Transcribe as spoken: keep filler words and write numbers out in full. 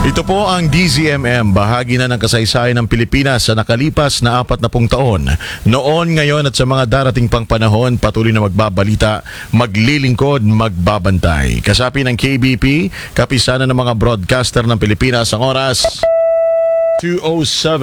Ito po ang D Z M M, bahagi na ng kasaysayan ng Pilipinas sa nakalipas na apat na pung taon. Noon, ngayon at sa mga darating pang panahon, patuloy na magbabalita, maglilingkod, magbabantay. Kasapi ng K B P, kapisanan ng mga broadcaster ng Pilipinas, ang oras two oh seven.